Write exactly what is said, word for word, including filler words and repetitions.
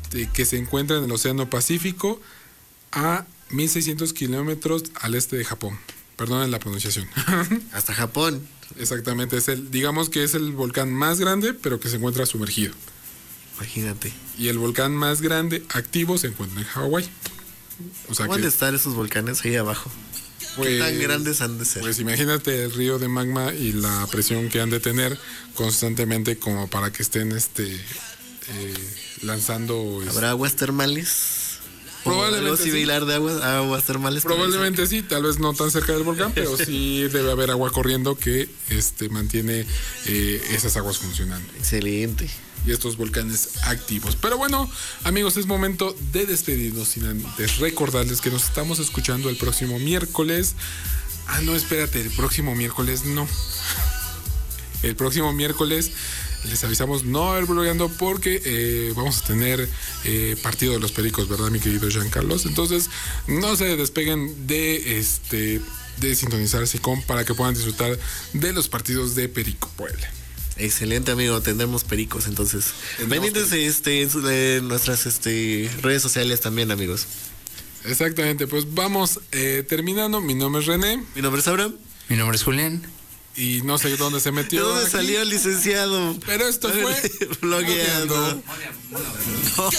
este, que se encuentra en el Océano Pacífico a mil seiscientos kilómetros al este de Japón. Perdonen la pronunciación. Hasta Japón. Exactamente, es el, digamos que es el volcán más grande, pero que se encuentra sumergido. Imagínate. Y el volcán más grande activo se encuentra en Hawái. O sea ¿Cómo han que, de estar esos volcanes ahí abajo? pues, ¿Qué tan grandes han de ser? Pues imagínate el río de magma y la presión que han de tener constantemente como para que estén este eh, lanzando. ¿Habrá aguas termales? Probablemente ¿Algo sí. similar de aguas, aguas termales? Probablemente sí, tal vez no tan cerca del volcán, pero sí debe haber agua corriendo que este mantiene eh, esas aguas funcionando. Excelente. Y estos volcanes activos. Pero bueno, amigos, es momento de despedirnos sin antes recordarles que nos estamos escuchando el próximo miércoles. Ah, no, espérate, el próximo miércoles no. El próximo miércoles les avisamos no haber blogueando porque eh, vamos a tener eh, partido de los Pericos, ¿verdad, mi querido Jean Carlos? Entonces, no se despeguen de este de sintonizar SICOM para que puedan disfrutar de los partidos de Perico Puebla. Excelente, amigo, tendremos pericos, entonces. Pendientes este, en, su, en nuestras este, redes sociales también, amigos. Exactamente, pues vamos eh, terminando. Mi nombre es René. Mi nombre es Abraham. Mi nombre es Julián. Y no sé dónde se metió. ¿De dónde aquí, salió el licenciado? pero esto fue Blogueando. Blogueando.